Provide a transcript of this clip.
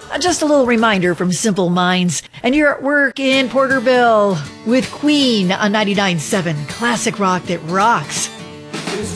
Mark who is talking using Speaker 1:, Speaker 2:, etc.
Speaker 1: Just a little reminder from Simple Minds. And you're at work in Porterville with Queen on 99.7 Classic Rock that rocks.